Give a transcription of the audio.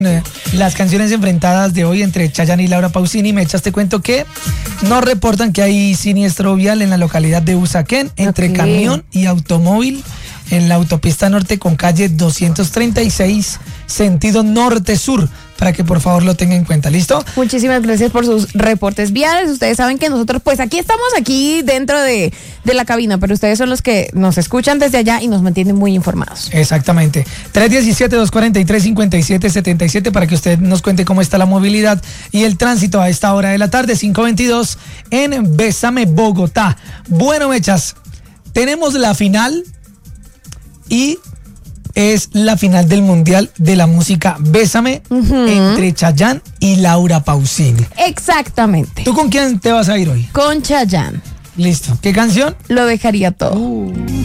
Las canciones enfrentadas de hoy entre Chayanne y Laura Pausini. Mechas, te cuento que nos reportan que hay siniestro vial en la localidad de Usaquén entre camión y automóvil en la autopista norte con calle 236, sentido norte-sur, para que por favor lo tengan en cuenta. ¿Listo? Muchísimas gracias por sus reportes viales. Ustedes saben que nosotros pues aquí estamos dentro de la cabina, pero ustedes son los que nos escuchan desde allá y nos mantienen muy informados. Exactamente. 317-243-5777 para que usted nos cuente cómo está la movilidad y el tránsito a esta hora de la tarde, 5:22 en Bésame, Bogotá. Bueno, Mechas, tenemos la final y es la final del Mundial de la Música Bésame entre Chayanne y Laura Pausini. Exactamente. ¿Tú con quién te vas a ir hoy? Con Chayanne. Listo. ¿Qué canción? Lo dejaría todo.